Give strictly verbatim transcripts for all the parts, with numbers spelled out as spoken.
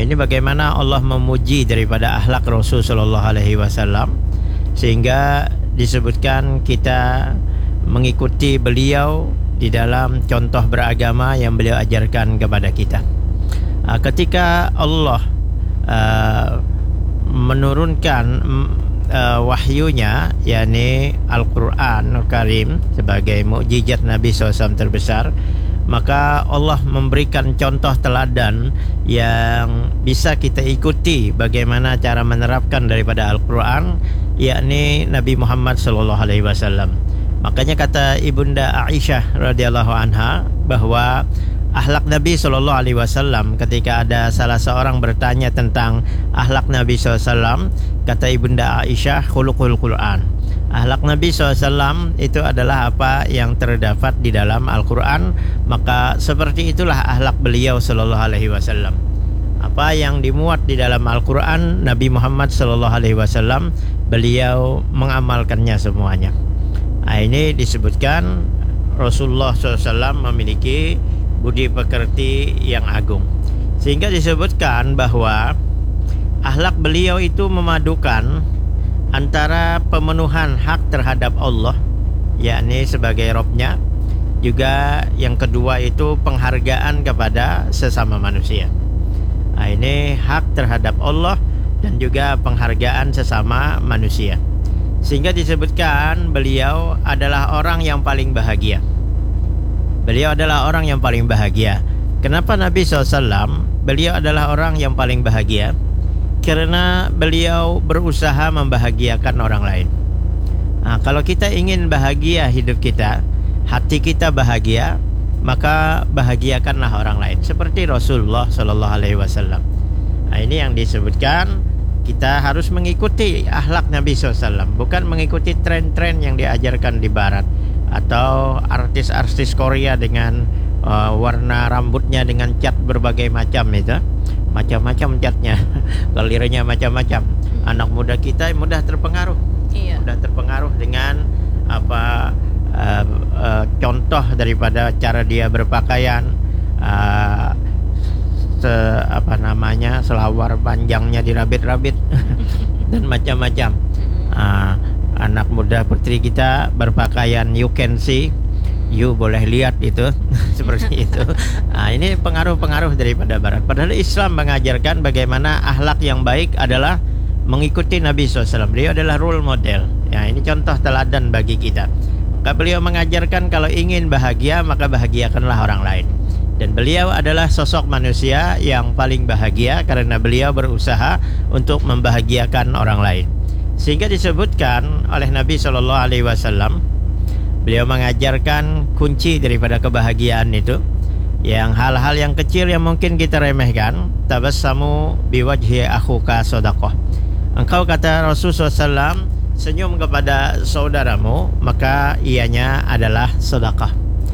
Ini bagaimana Allah memuji daripada akhlak Rasul sallallahu alaihi wasallam, sehingga disebutkan kita mengikuti beliau di dalam contoh beragama yang beliau ajarkan kepada kita. Ketika Allah uh, menurunkan uh, wahyunya, yakni Al-Quran Al-Karim sebagai mukjizat Nabi shallallahu alaihi wasallam terbesar, maka Allah memberikan contoh teladan yang bisa kita ikuti bagaimana cara menerapkan daripada Al-Quran, yakni Nabi Muhammad sallallahu alaihi wasallam. Makanya kata Ibunda Aisyah radhiyallahu anha bahwa akhlak Nabi sallallahu alaihi wasallam, ketika ada salah seorang bertanya tentang akhlak Nabi sallallahu alaihi wasallam, kata Ibunda Aisyah, khuluqul Quran. Akhlak Nabi sallallahu alaihi wasallam itu adalah apa yang terdapat di dalam Al-Quran, maka seperti itulah akhlak beliau sallallahu alaihi wasallam. Apa yang dimuat di dalam Al-Quran, Nabi Muhammad sallallahu alaihi wasallam beliau mengamalkannya semuanya. Nah, ini disebutkan Rasulullah sallallahu alaihi wasallam memiliki budi pekerti yang agung, sehingga disebutkan bahwa akhlak beliau itu memadukan antara pemenuhan hak terhadap Allah, yakni sebagai Robnya, juga yang kedua itu penghargaan kepada sesama manusia. Nah, ini hak terhadap Allah dan juga penghargaan sesama manusia, sehingga disebutkan beliau adalah orang yang paling bahagia. Beliau adalah orang yang paling bahagia. Kenapa Nabi shallallahu alaihi wasallam beliau adalah orang yang paling bahagia? Karena beliau berusaha membahagiakan orang lain. Nah, kalau kita ingin bahagia hidup kita, hati kita bahagia, maka bahagiakanlah orang lain, seperti Rasulullah shallallahu alaihi wasallam. Nah, ini yang disebutkan, kita harus mengikuti akhlak Nabi shallallahu alaihi wasallam, bukan mengikuti tren-tren yang diajarkan di Barat, atau artis-artis Korea dengan uh, warna rambutnya dengan cat berbagai macam itu, macam-macam catnya, kelirnya macam-macam. Anak muda kita mudah terpengaruh, iya. mudah terpengaruh dengan apa uh, uh, contoh daripada cara dia berpakaian, uh, se, apa namanya selawar panjangnya dirabit-rabit dan macam-macam. Uh, anak muda putri kita berpakaian you can see, you boleh lihat itu seperti itu. Nah, ini pengaruh-pengaruh daripada Barat. Padahal Islam mengajarkan bagaimana akhlak yang baik adalah mengikuti Nabi shallallahu alaihi wasallam. Beliau adalah role model. Ya, ini contoh teladan bagi kita. Maka beliau mengajarkan kalau ingin bahagia, maka bahagiakanlah orang lain. Dan beliau adalah sosok manusia yang paling bahagia karena beliau berusaha untuk membahagiakan orang lain. Sehingga disebutkan oleh Nabi shallallahu alaihi wasallam, beliau mengajarkan kunci daripada kebahagiaan itu, yang hal-hal yang kecil yang mungkin kita remehkan. Tabassamu biwajhi akhuka shadaqah. Engkau, kata Rasulullah shallallahu alaihi wasallam, senyum kepada saudaramu, maka ianya adalah sedekah.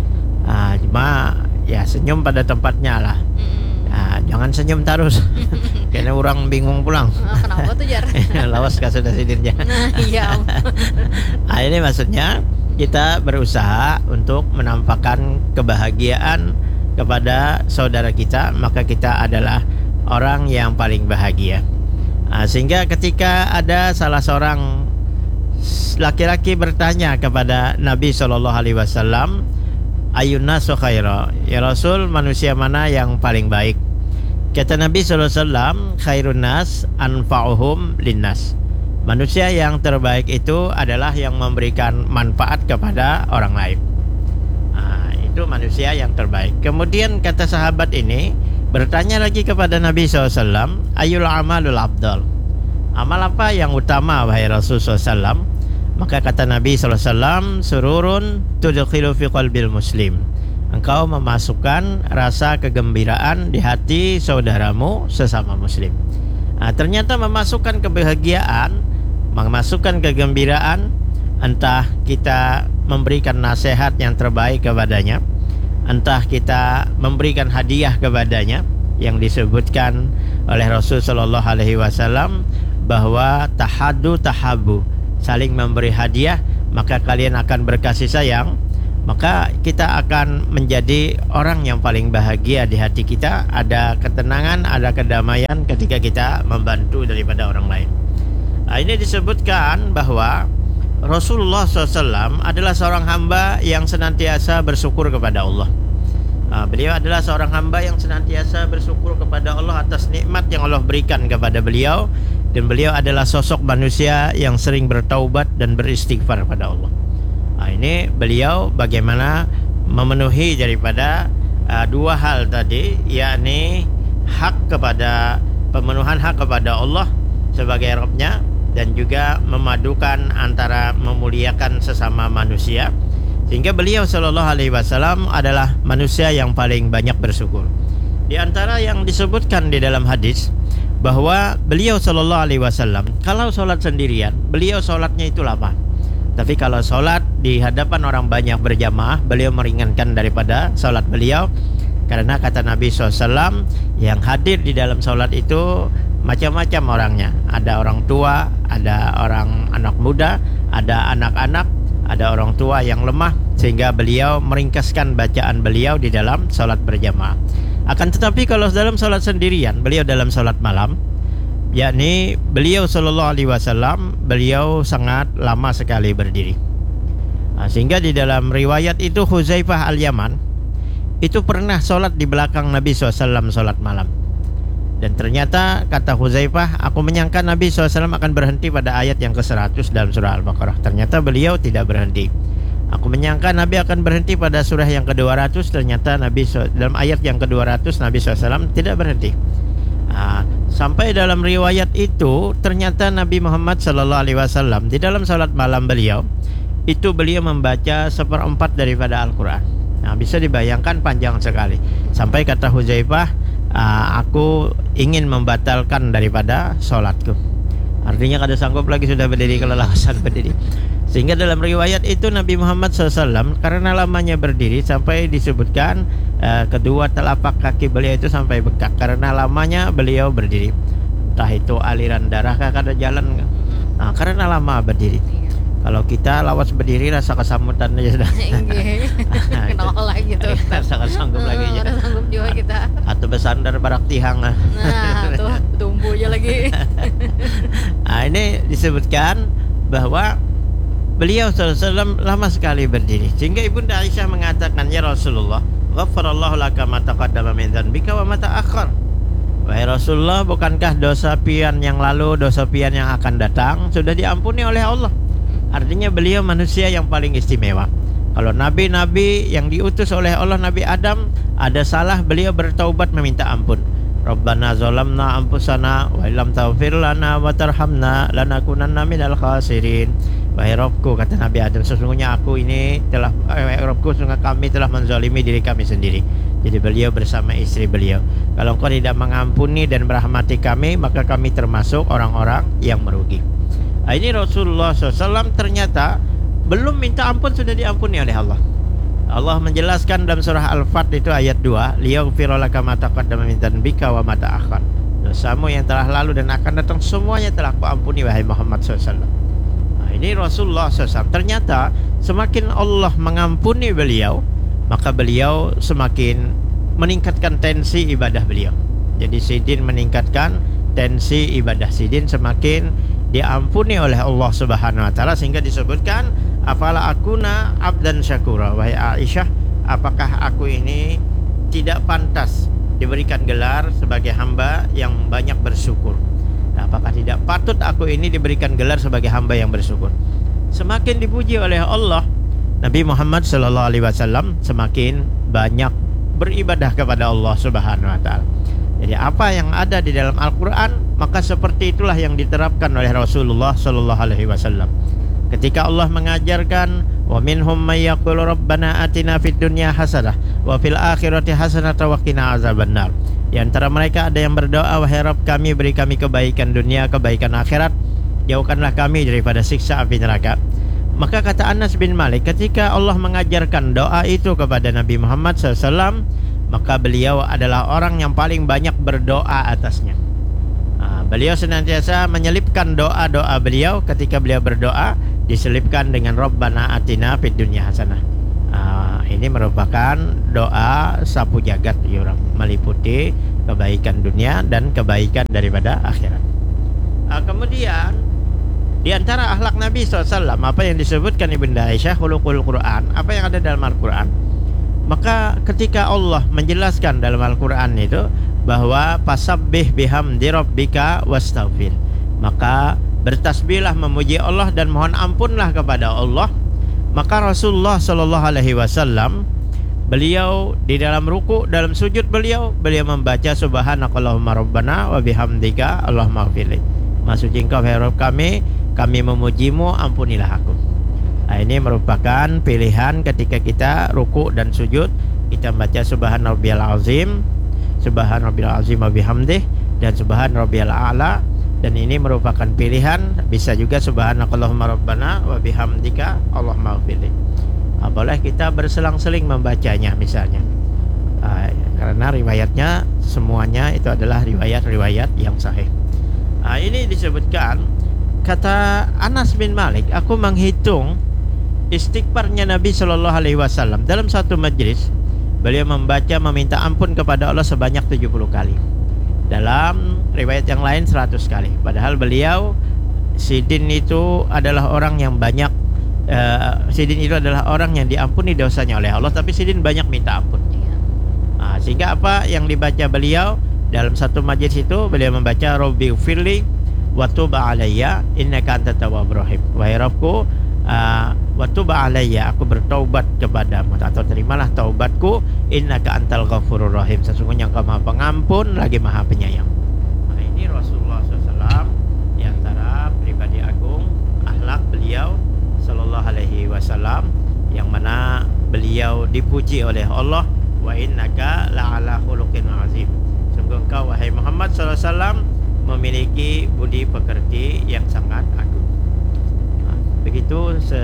Ah, cuma ya senyum pada tempatnya lah. Nah, jangan senyum terus. Karena orang bingung pulang. Ah, kenapa tuh, Jar? Lawas ka sudah sidirnya. Nah, iya. Nah, ini maksudnya kita berusaha untuk menampakkan kebahagiaan kepada saudara kita, maka kita adalah orang yang paling bahagia. Nah, sehingga ketika ada salah seorang laki-laki bertanya kepada Nabi shallallahu alaihi wasallam, ayyunnasu khaira, ya Rasul, manusia mana yang paling baik? Kata Nabi shallallahu alaihi wasallam, khairun nas anfa'uhum linnas. Manusia yang terbaik itu adalah yang memberikan manfaat kepada orang lain. Nah, itu manusia yang terbaik. Kemudian kata sahabat ini bertanya lagi kepada Nabi shallallahu alaihi wasallam, ayyul amalul afdal, amal apa yang utama wahai Rasul shallallahu alaihi wasallam? Maka kata Nabi shallallahu alaihi wasallam, sururun tudkhilu fi qalbil muslim, engkau memasukkan rasa kegembiraan di hati saudaramu sesama muslim. Nah, ternyata memasukkan kebahagiaan, memasukkan kegembiraan, entah kita memberikan nasihat yang terbaik kepadanya, entah kita memberikan hadiah kepadanya, yang disebutkan oleh Rasul sallallahu alaihi wasallam bahwa tahadu tahabu, saling memberi hadiah maka kalian akan berkasih sayang. maka kita akan menjadi orang yang paling bahagia di hati kita. Ada ketenangan, ada kedamaian ketika kita membantu daripada orang lain. Nah, ini disebutkan bahwa Rasulullah shallallahu alaihi wasallam adalah seorang hamba yang senantiasa bersyukur kepada Allah. Nah, beliau adalah seorang hamba yang senantiasa bersyukur kepada Allah atas nikmat yang Allah berikan kepada beliau. Dan beliau adalah sosok manusia yang sering bertaubat dan beristighfar kepada Allah. Nah, ini beliau bagaimana memenuhi daripada uh, dua hal tadi, yakni hak kepada pemenuhan hak kepada Allah sebagai Rabb-nya, dan juga memadukan antara memuliakan sesama manusia, sehingga beliau sallallahu alaihi wasallam adalah manusia yang paling banyak bersyukur. Di antara yang disebutkan di dalam hadis bahwa beliau sallallahu alaihi wasallam kalau sholat sendirian, beliau sholatnya itu lama. Tapi kalau sholat di hadapan orang banyak berjamaah, beliau meringankan daripada sholat beliau. Karena kata Nabi shallallahu alaihi wasallam, yang hadir di dalam sholat itu macam-macam orangnya. Ada orang tua, ada orang anak muda, ada anak-anak, ada orang tua yang lemah. Sehingga beliau meringkaskan bacaan beliau di dalam sholat berjamaah. Akan tetapi kalau dalam sholat sendirian, beliau dalam sholat malam, yakni beliau sallallahu alaihi wasallam, beliau sangat lama sekali berdiri. Nah, sehingga di dalam riwayat itu Huzaifah Al-Yaman itu pernah sholat di belakang Nabi shallallahu alaihi wasallam sholat malam. Dan ternyata kata Huzaifah, aku menyangka Nabi shallallahu alaihi wasallam akan berhenti pada ayat yang ke seratus dalam surah Al-Baqarah. Ternyata beliau tidak berhenti. Aku menyangka Nabi akan berhenti pada surah yang ke dua ratus. Ternyata Nabi dalam ayat yang ke dua ratus Nabi shallallahu alaihi wasallam tidak berhenti. Nah, sampai dalam riwayat itu ternyata Nabi Muhammad sallallahu alaihi wasallam di dalam salat malam beliau itu beliau membaca seperempat daripada Al-Quran. Nah, bisa dibayangkan panjang sekali. Sampai kata Huzaifah, aku ingin membatalkan daripada salatku. Artinya kada sanggup lagi sudah berdiri, kelelasan berdiri. Sehingga dalam riwayat itu Nabi Muhammad shallallahu alaihi wasallam karena lamanya berdiri sampai disebutkan uh, kedua telapak kaki beliau itu sampai bengkak karena lamanya beliau berdiri. Entah itu aliran darah kah kada jalan. Nah, karena lama berdiri. Kalau kita lawas berdiri rasa kesamutan aja sudah. Kenal lagi tuh. Rasa sanggup lagi aja. Ada sanggup juga kita. Atau bersandar barak tihang. Nah, tuh tumbuh aja lagi. Nah, ini disebutkan bahwa beliau sallallahu alaihi wasallam lama sekali berdiri. Sehingga Ibunda Aisyah mengatakan, ya Rasulullah, ghafarallahu laka ma taqaddama min dhanbika wa ma ta'akhkhar. Wahai Rasulullah, bukankah dosa pian yang lalu, dosa pian yang akan datang sudah diampuni oleh Allah? Artinya beliau manusia yang paling istimewa. Kalau nabi-nabi yang diutus oleh Allah, Nabi Adam, ada salah beliau bertaubat meminta ampun. Rabbana zalamna anfusana wa illam taghfir lana wa tarhamna lanakunanna minal khasirin. Wahai Rabbku, kata Nabi Adam, sesungguhnya aku ini telah eh, Rabbku, sesungguhnya kami telah menzalimi diri kami sendiri. Jadi beliau bersama istri beliau, kalau engkau tidak mengampuni dan merahmati kami, maka kami termasuk orang-orang yang merugi. Nah, ini Rasulullah shallallahu alaihi wasallam ternyata belum minta ampun sudah diampuni oleh Allah. Allah menjelaskan dalam surah Al-Fat itu ayat dua, liyaghfira laka ma taqaddama min dhanbika wa ma ta'akhkhar. Dosamu yang telah lalu dan akan datang semuanya telah kuampuni wahai Muhammad shallallahu alaihi wasallam. Nah, ini Rasulullah shallallahu alaihi wasallam ternyata semakin Allah mengampuni beliau, maka beliau semakin meningkatkan tensi ibadah beliau. Jadi sidin meningkatkan tensi ibadah, sidin semakin diampuni oleh Allah Subhanahu wa taala, sehingga disebutkan afala akuna abdan syakura. Wahai Aisyah, apakah aku ini tidak pantas diberikan gelar sebagai hamba yang banyak bersyukur? Nah, apakah tidak patut aku ini diberikan gelar sebagai hamba yang bersyukur? Semakin dipuji oleh Allah, Nabi Muhammad sallallahu alaihi wasallam semakin banyak beribadah kepada Allah Subhanahu wa taala. Jadi apa yang ada di dalam Al-Quran, maka seperti itulah yang diterapkan oleh Rasulullah sallallahu alaihi wasallam. Ketika Allah mengajarkan, wa minhum may yaqulu rabbana atina fid dunya hasanah wa fil akhirati hasanah wa qina azabannar. Di antara mereka ada yang berdoa, wahai Rabb kami, beri kami kebaikan dunia, kebaikan akhirat, jauhkanlah kami daripada siksa api neraka. Maka kata Anas bin Malik, ketika Allah mengajarkan doa itu kepada Nabi Muhammad sallallahu alaihi wasallam, maka beliau adalah orang yang paling banyak berdoa atasnya. Nah, beliau senantiasa menyelipkan doa-doa beliau ketika beliau berdoa, diselipkan dengan Rabbana atina fid dunya hasanah. Nah, ini merupakan doa sapu jagat ya orang, meliputi kebaikan dunia dan kebaikan daripada akhirat. Uh, kemudian di antara akhlak Nabi shallallahu alaihi wasallam apa yang disebutkan Ibunda Aisyah khuluqul Quran, apa yang ada dalam Al-Quran. Maka ketika Allah menjelaskan dalam Al-Quran itu bahwa fasabbih bihamdi rabbika wastaghfir, maka bertasbihlah memuji Allah dan mohon ampunlah kepada Allah. Maka Rasulullah sallallahu alaihi wasallam beliau di dalam ruku, dalam sujud beliau beliau membaca subhanakallahumma rabbana wa bihamdika allahumma ighfirli. Maksud engkau ya Rabb kami, kami memujimu, ampunilah aku. Nah, ini merupakan pilihan ketika kita ruku dan sujud, kita baca subhana rabbiyal azim, subhana rabbiyal azim wa bihamdih, dan subhana rabbiyal a'la. Dan ini merupakan pilihan, bisa juga subhanakallahumma rabbana wa bihamdika allahumma ighfirli. Nah, boleh kita berselang-seling membacanya misalnya. Nah, karena riwayatnya semuanya itu adalah riwayat-riwayat yang sahih. Nah, ini disebutkan, kata Anas bin Malik, aku menghitung istighfarnya Nabi Shallallahu Alaihi Wasallam dalam satu majlis, beliau membaca meminta ampun kepada Allah sebanyak tujuh puluh kali. Dalam riwayat yang lain seratus kali. Padahal beliau, Sidin itu adalah orang yang banyak uh, Sidin itu adalah orang yang diampuni dosanya oleh Allah, tapi Sidin banyak minta ampun. Nah, sehingga apa yang dibaca beliau dalam satu majlis itu, beliau membaca Rabbighfirli wa tub alayya innaka antat tawwabur rahim. Wahai Rabbku, uh, wa tub alayya, aku bertaubat kepadamu, atau terimalah taubatku, innaka antal ghafurur rahim, sesungguhnya engkau maha pengampun lagi maha penyayang. Nah, ini Rasulullah shallallahu alaihi wasallam di antara pribadi agung akhlak beliau sallallahu alaihi wasallam, yang mana beliau dipuji oleh Allah, wa innaka la'ala khuluqin azim, sungguh engkau wahai Muhammad sallallahu alaihi wasallam memiliki budi pekerti yang sangat agung. Nah, begitu se,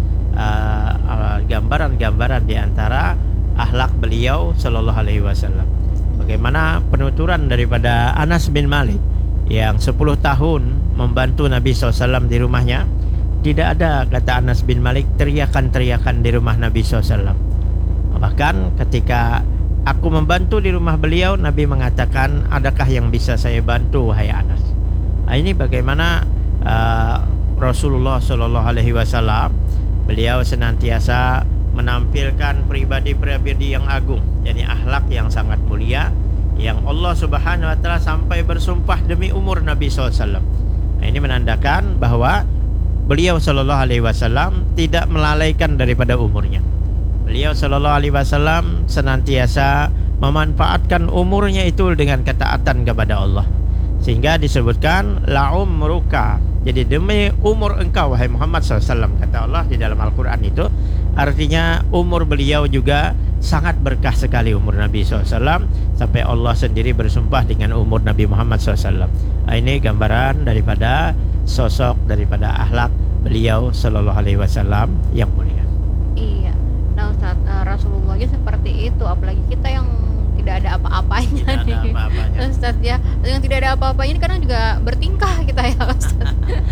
uh, uh, gambaran-gambaran di antara akhlak beliau sallallahu alaihi wasallam. Bagaimana penuturan daripada Anas bin Malik yang sepuluh tahun membantu Nabi shallallahu alaihi wasallam di rumahnya. Tidak ada, kata Anas bin Malik, teriakan-teriakan di rumah Nabi shallallahu alaihi wasallam. Bahkan ketika aku membantu di rumah beliau, Nabi mengatakan, adakah yang bisa saya bantu wahai Anas? Nah, ini bagaimana uh, Rasulullah Shallallahu Alaihi Wasallam, beliau senantiasa menampilkan pribadi-pribadi yang agung, yakni akhlak yang sangat mulia, yang Allah Subhanahu Wa Taala sampai bersumpah demi umur Nabi Shallallahu Alaihi Wasallam. Nah, ini menandakan bahwa beliau Shallallahu Alaihi Wasallam tidak melalaikan daripada umurnya. Beliau sallallahu alaihi wasallam senantiasa memanfaatkan umurnya itu dengan ketaatan kepada Allah. Sehingga disebutkan la umruka, jadi demi umur engkau wahai Muhammad sallallahu alaihi wasallam, kata Allah di dalam Al-Quran itu. Artinya umur beliau juga sangat berkah sekali umur Nabi sallallahu alaihi wasallam, sampai Allah sendiri bersumpah dengan umur Nabi Muhammad sallallahu alaihi wasallam. Ini gambaran daripada sosok, daripada akhlak beliau sallallahu alaihi wasallam yang mulia. Iya. Nah Ustaz, uh, Rasulullah aja seperti itu, apalagi kita yang tidak ada apa-apanya Tidak nih ada apa-apanya. Ustaz ya, yang tidak ada apa-apanya ini kadang juga bertingkah kita ya Ustaz.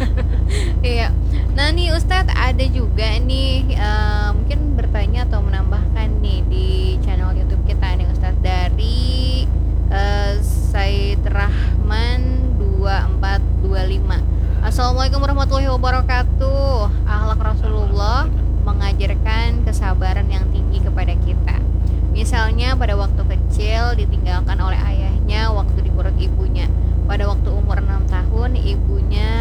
Iya. Nah nih Ustaz, ada juga nih uh, mungkin bertanya atau menambahkan nih di channel YouTube kita nih Ustaz, dari uh, Said Rahman dua empat dua lima. Assalamualaikum warahmatullahi wabarakatuh. Akhlak Rasulullah mengajarkan kesabaran yang tinggi kepada kita. Misalnya pada waktu kecil ditinggalkan oleh ayahnya waktu di perut ibunya. Pada waktu umur enam tahun ibunya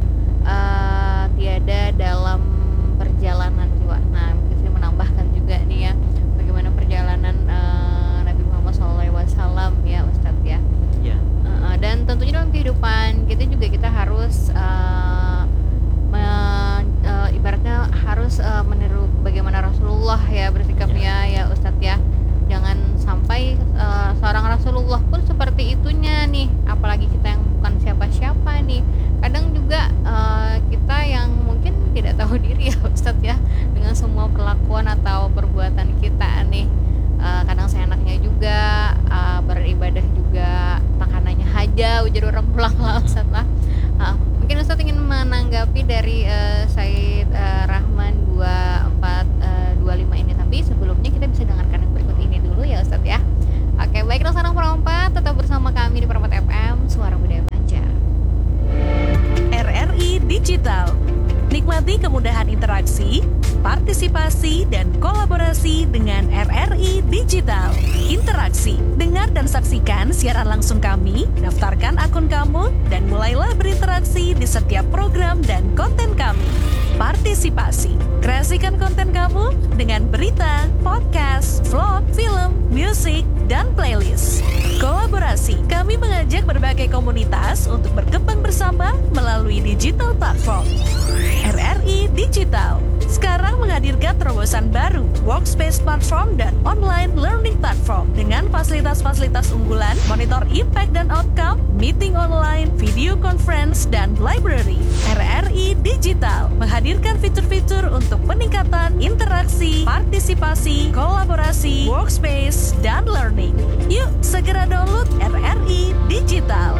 uh, tiada dalam perjalanan jiwa. Nah, mungkin saya menambahkan juga nih ya, bagaimana perjalanan uh, Nabi Muhammad shallallahu alaihi wasallam ya Ustadz ya. Ya. Uh, dan tentunya dalam kehidupan kita juga kita harus uh, men, uh, ibaratnya harus uh, meniru bagaimana Rasulullah ya bersikapnya ya, ya Ustadz ya. Jangan sampai uh, seorang Rasulullah pun seperti itunya nih, apalagi kita yang bukan siapa-siapa nih. Kadang juga uh, kita yang mungkin tidak tahu diri ya Ustadz ya, dengan semua perlakuan atau perbuatan kita nih. Uh, kadang seenaknya juga uh, beribadah juga makanannya haja, ujar orang pulang lah Ustadz lah. Uh, mungkin Ustadz ingin menanggapi dari uh, Said uh, Rahman dua empat dua lima ini, tapi sebelumnya kita bisa bisa dengarkan yang berikut ini dulu ya Ustadz ya. Oke, baiklah sanak perempat, tetap bersama kami di Perempat F M, Suara Budaya Banjar. R R I Digital. Nikmati kemudahan interaksi, partisipasi, dan kolaborasi dengan R R I Digital. Interaksi, dengar dan saksikan siaran langsung kami, daftarkan akun kamu, dan mulailah berinteraksi di setiap program dan konten kami. Partisipasi, kreasikan konten kamu dengan berita, podcast, vlog, film, musik, dan playlist. Kolaborasi, kami mengajak berbagai komunitas untuk berkembang bersama melalui digital platform. R R I Digital sekarang menghadirkan terobosan baru, workspace platform dan online learning platform dengan fasilitas-fasilitas unggulan, monitor impact dan outcome, meeting online, video conference, dan library. R R I Digital menghadirkan fitur-fitur untuk peningkatan interaksi, partisipasi, kolaborasi, workspace, dan learning. Yuk, segera download R R I Digital.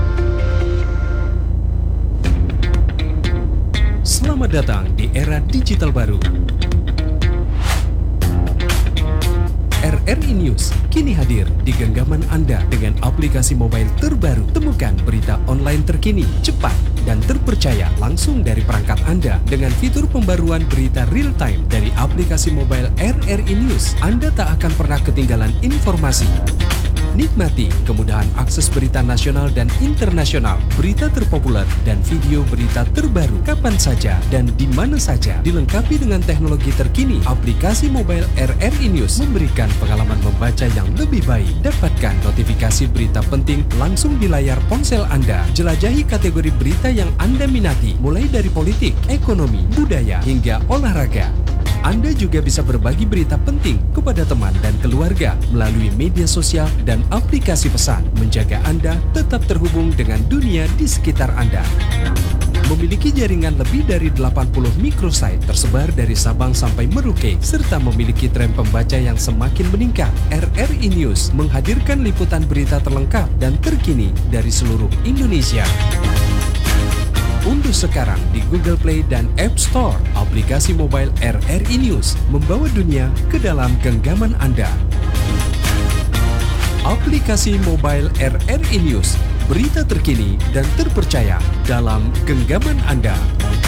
Selamat datang di era digital baru. R R I News kini hadir di genggaman Anda dengan aplikasi mobile terbaru. Temukan berita online terkini, cepat, dan terpercaya langsung dari perangkat Anda dengan fitur pembaruan berita real time dari aplikasi mobile R R I News. Anda tak akan pernah ketinggalan informasi. Nikmati kemudahan akses berita nasional dan internasional, berita terpopuler, dan video berita terbaru kapan saja dan di mana saja. Dilengkapi dengan teknologi terkini, aplikasi mobile R R I News memberikan pengalaman membaca yang lebih baik. Dapatkan notifikasi berita penting langsung di layar ponsel Anda. Jelajahi kategori berita yang Anda minati, mulai dari politik, ekonomi, budaya, hingga olahraga. Anda juga bisa berbagi berita penting kepada teman dan keluarga melalui media sosial dan aplikasi pesan, menjaga Anda tetap terhubung dengan dunia di sekitar Anda. Memiliki jaringan lebih dari delapan puluh microsite tersebar dari Sabang sampai Merauke, serta memiliki tren pembaca yang semakin meningkat. R R I News menghadirkan liputan berita terlengkap dan terkini dari seluruh Indonesia. Unduh sekarang di Google Play dan App Store aplikasi mobile R R I News, membawa dunia ke dalam genggaman Anda. Aplikasi mobile R R I News, berita terkini dan terpercaya dalam genggaman Anda.